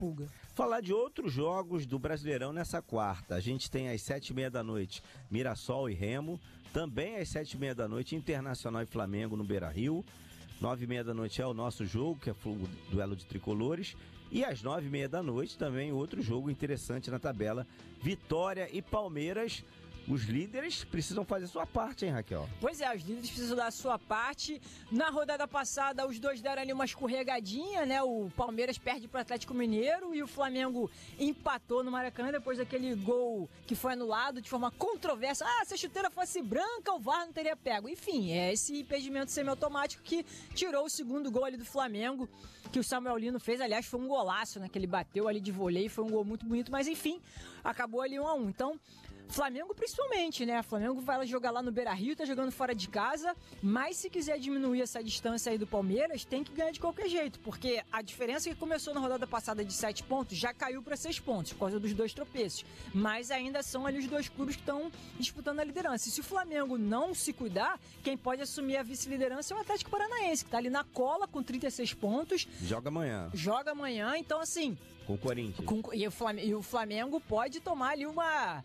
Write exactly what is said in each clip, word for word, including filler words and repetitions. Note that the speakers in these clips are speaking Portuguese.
pulga. Falar de outros jogos do Brasileirão nessa quarta. A gente tem às sete e meia da noite Mirassol e Remo. Também às sete e meia da noite Internacional e Flamengo no Beira-Rio. Nove e meia da noite é o nosso jogo, que é o duelo de tricolores. E às nove e meia da noite também outro jogo interessante na tabela. Vitória e Palmeiras. Os líderes precisam fazer sua parte, hein, Raquel? Pois é, os líderes precisam dar a sua parte. Na rodada passada, os dois deram ali uma escorregadinha, né? O Palmeiras perde para o Atlético Mineiro e o Flamengo empatou no Maracanã depois daquele gol que foi anulado de forma controversa. Ah, se a chuteira fosse branca, o V A R não teria pego. Enfim, é esse impedimento semiautomático que tirou o segundo gol ali do Flamengo, que o Samuel Lino fez. Aliás, foi um golaço, né? Que ele bateu ali de voleio, foi um gol muito bonito, mas enfim, acabou ali um a um. Então, Flamengo principalmente, né? Flamengo vai jogar lá no Beira-Rio, tá jogando fora de casa, mas se quiser diminuir essa distância aí do Palmeiras, tem que ganhar de qualquer jeito, porque a diferença que começou na rodada passada de sete pontos já caiu para seis pontos, por causa dos dois tropeços, mas ainda são ali os dois clubes que estão disputando a liderança. E se o Flamengo não se cuidar, quem pode assumir a vice-liderança é o Atlético Paranaense, que tá ali na cola com trinta e seis pontos. Joga amanhã. Joga amanhã, então assim... Com o Corinthians. Com, e, o Flamengo, e o Flamengo pode tomar ali uma...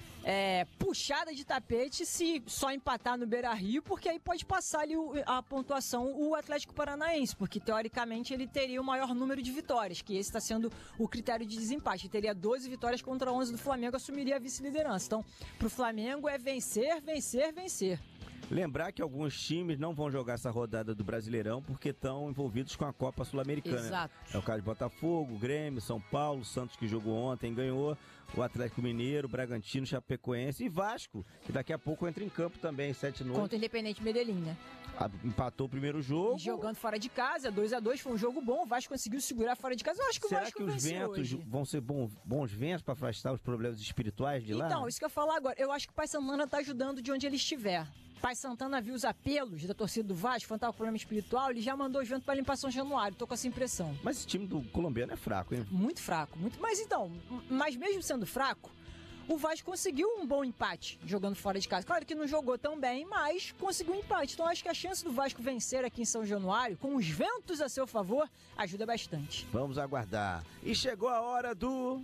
É, puxada de tapete se só empatar no Beira-Rio, porque aí pode passar ali o, a pontuação o Atlético Paranaense, porque teoricamente ele teria o maior número de vitórias, que esse está sendo o critério de desempate. Ele teria doze vitórias contra onze do Flamengo, assumiria a vice-liderança. Então, pro Flamengo é vencer, vencer, vencer. Lembrar que alguns times não vão jogar essa rodada do Brasileirão porque estão envolvidos com a Copa Sul-Americana. Exato. É o caso de Botafogo, Grêmio, São Paulo, Santos que jogou ontem, ganhou, o Atlético Mineiro, Bragantino, Chapecoense e Vasco, que daqui a pouco entra em campo também, sete noites. Contra o Independente Medellín, né? Empatou o primeiro jogo. E jogando fora de casa, dois a dois, foi um jogo bom, o Vasco conseguiu segurar fora de casa. Eu acho que Será o Vasco que os ventos hoje. vão ser bons, bons ventos para afastar os problemas espirituais de então, lá? Então, isso que eu ia falar agora. Eu acho que o Pai Santana tá ajudando de onde ele estiver. Pai Santana viu os apelos da torcida do Vasco, quando tava com problema espiritual, ele já mandou os ventos para limpar São Januário. Tô com essa impressão. Mas esse time do colombiano é fraco, hein? Muito fraco. Muito... Mas então, mas mesmo sendo fraco, o Vasco conseguiu um bom empate jogando fora de casa. Claro que não jogou tão bem, mas conseguiu um empate. Então acho que a chance do Vasco vencer aqui em São Januário, com os ventos a seu favor, ajuda bastante. Vamos aguardar. E chegou a hora do...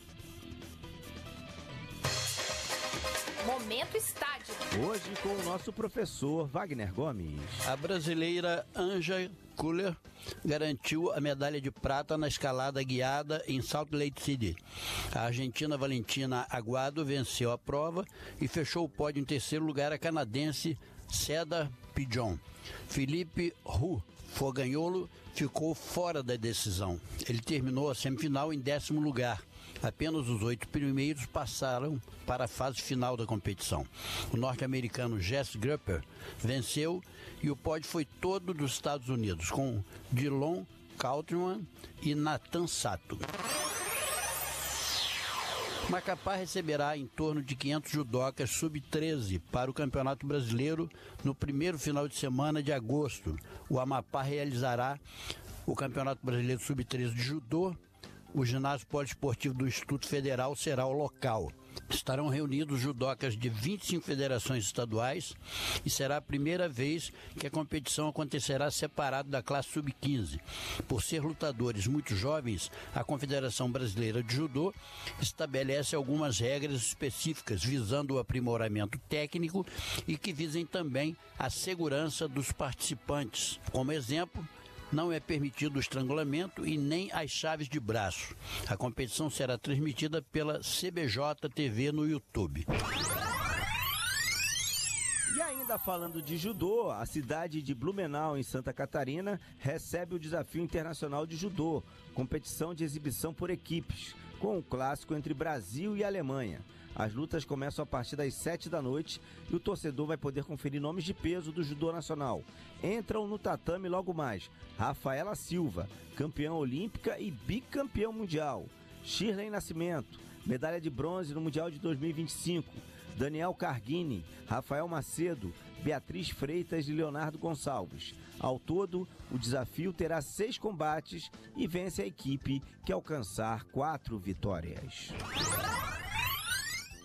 Momento Estádio. Hoje com o nosso professor Wagner Gomes. A brasileira Anja Kuller garantiu a medalha de prata na escalada guiada em Salt Lake City. A argentina Valentina Aguado venceu a prova e fechou o pódio em terceiro lugar a canadense Cedar Pigeon. Felipe Hu Fogagnolo ficou fora da decisão. Ele terminou a semifinal em décimo lugar. Apenas os oito primeiros passaram para a fase final da competição. O norte-americano Jess Grupper venceu e o pódio foi todo dos Estados Unidos, com Dillon Countryman e Nathan Sato. Macapá receberá em torno de quinhentos judocas sub treze para o Campeonato Brasileiro no primeiro final de semana de agosto. O Amapá realizará o Campeonato Brasileiro sub treze de judô. O ginásio poliesportivo do Instituto Federal será o local. Estarão reunidos judocas de vinte e cinco federações estaduais e será a primeira vez que a competição acontecerá separado da classe sub quinze. Por ser lutadores muito jovens, a Confederação Brasileira de Judô estabelece algumas regras específicas visando o aprimoramento técnico e que visem também a segurança dos participantes. Como exemplo, não é permitido o estrangulamento e nem as chaves de braço. A competição será transmitida pela C B J T V no YouTube. E ainda falando de judô, a cidade de Blumenau, em Santa Catarina, recebe o Desafio Internacional de Judô, competição de exibição por equipes, com um clássico entre Brasil e Alemanha. As lutas começam a partir das sete da noite e o torcedor vai poder conferir nomes de peso do judô nacional. Entram no tatame logo mais Rafaela Silva, campeã olímpica e bicampeão mundial. Shirley Nascimento, medalha de bronze no Mundial de dois mil e vinte e cinco. Daniel Carguini, Rafael Macedo, Beatriz Freitas e Leonardo Gonçalves. Ao todo, o desafio terá seis combates e vence a equipe que alcançar quatro vitórias.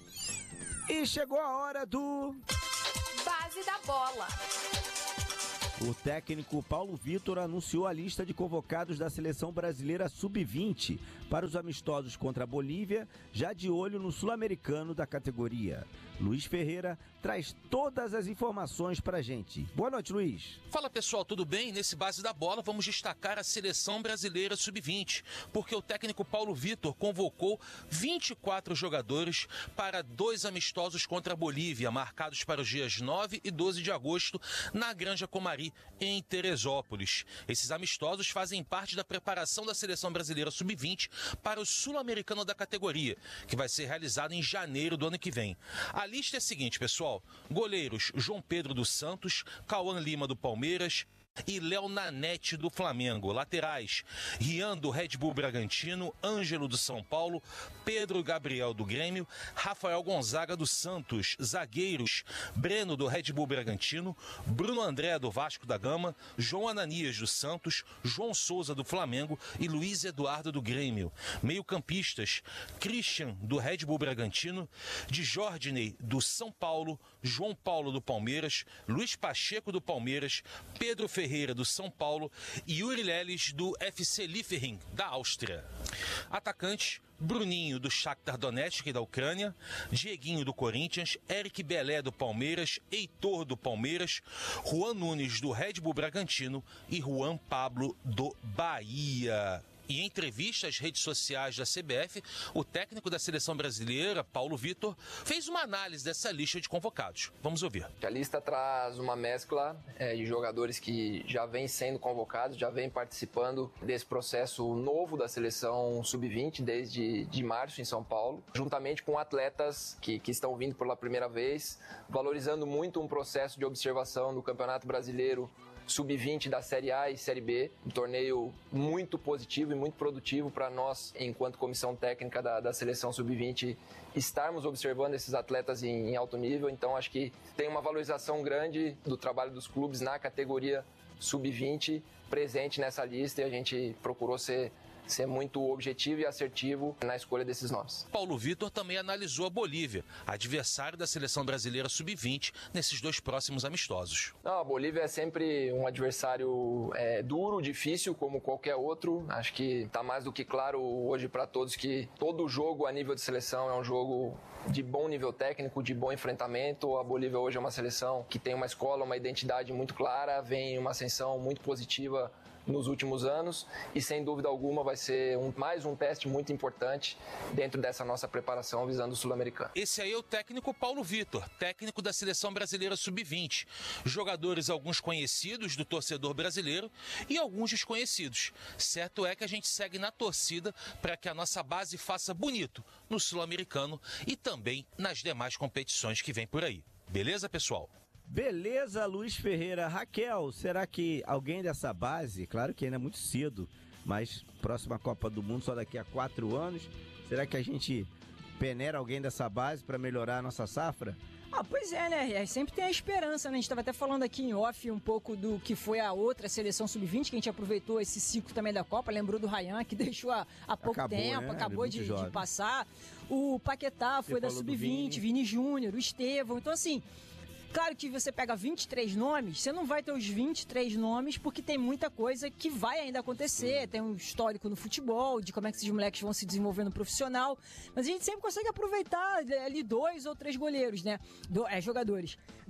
E chegou a hora do... Base da bola. O técnico Paulo Vitor anunciou a lista de convocados da seleção brasileira sub vinte para os amistosos contra a Bolívia, já de olho no sul-americano da categoria. Luiz Ferreira traz todas as informações pra gente. Boa noite, Luiz. Fala, pessoal, tudo bem? Nesse Base da Bola vamos destacar a seleção brasileira sub vinte, porque o técnico Paulo Vitor convocou vinte e quatro jogadores para dois amistosos contra a Bolívia, marcados para os dias nove e doze de agosto, na Granja Comari, em Teresópolis. Esses amistosos fazem parte da preparação da seleção brasileira sub vinte para o sul-americano da categoria, que vai ser realizado em janeiro do ano que vem. A lista é a seguinte, pessoal. Goleiros João Pedro dos Santos, Cauã Lima do Palmeiras e Léo Nanete do Flamengo. Laterais, Rian do Red Bull Bragantino, Ângelo do São Paulo, Pedro Gabriel do Grêmio, Rafael Gonzaga do Santos. Zagueiros, Breno do Red Bull Bragantino, Bruno André do Vasco da Gama, João Ananias do Santos, João Souza do Flamengo e Luiz Eduardo do Grêmio. Meio-campistas, Christian do Red Bull Bragantino, Djordney do São Paulo, João Paulo do Palmeiras, Luiz Pacheco do Palmeiras, Pedro Ferreira Ferreira, do São Paulo, e Yuri Leles, do F C Liefering, da Áustria. Atacantes, Bruninho, do Shakhtar Donetsk, da Ucrânia, Dieguinho, do Corinthians, Eric Belé, do Palmeiras, Heitor, do Palmeiras, Juan Nunes, do Red Bull Bragantino e Juan Pablo, do Bahia. E em entrevista às redes sociais da C B F, o técnico da seleção brasileira, Paulo Vitor, fez uma análise dessa lista de convocados. Vamos ouvir. A lista traz uma mescla é, de jogadores que já vêm sendo convocados, já vêm participando desse processo novo da seleção sub vinte desde de março em São Paulo, juntamente com atletas que, que estão vindo pela primeira vez, valorizando muito um processo de observação do Campeonato Brasileiro sub vinte da Série A e Série B, um torneio muito positivo e muito produtivo para nós, enquanto comissão técnica da, da seleção sub vinte, estarmos observando esses atletas em, em alto nível. Então acho que tem uma valorização grande do trabalho dos clubes na categoria sub vinte presente nessa lista, e a gente procurou ser ser muito objetivo e assertivo na escolha desses nomes. Paulo Vitor também analisou a Bolívia, adversário da seleção brasileira sub vinte, nesses dois próximos amistosos. Não, a Bolívia é sempre um adversário é, duro, difícil, como qualquer outro. Acho que está mais do que claro hoje para todos que todo jogo a nível de seleção é um jogo de bom nível técnico, de bom enfrentamento. A Bolívia hoje é uma seleção que tem uma escola, uma identidade muito clara, vem uma ascensão muito positiva nos últimos anos, e sem dúvida alguma vai ser um, mais um teste muito importante dentro dessa nossa preparação visando o Sul-Americano. Esse aí é o técnico Paulo Vitor, técnico da seleção brasileira sub vinte. Jogadores, alguns conhecidos do torcedor brasileiro e alguns desconhecidos. Certo é que a gente segue na torcida para que a nossa base faça bonito no Sul-Americano e também nas demais competições que vem por aí. Beleza, pessoal? Beleza, Luiz Ferreira. Raquel, será que alguém dessa base, claro que ainda é muito cedo, mas próxima Copa do Mundo só daqui a quatro anos, será que a gente peneira alguém dessa base para melhorar a nossa safra? Ah, pois é, né? Sempre tem a esperança, né? A gente estava até falando aqui em off um pouco do que foi a outra seleção sub vinte, que a gente aproveitou esse ciclo também da Copa, lembrou do Ryan, que deixou há, há pouco acabou, tempo, né? acabou de, de passar. O Paquetá foi da sub vinte, Vini, Vini Júnior, o Estevão. Então, assim, claro que você pega vinte e três nomes, você não vai ter os vinte e três nomes, porque tem muita coisa que vai ainda acontecer. Sim. Tem um histórico no futebol, de como é que esses moleques vão se desenvolver no profissional. Mas a gente sempre consegue aproveitar ali dois ou três goleiros, né? Do, é, jogadores.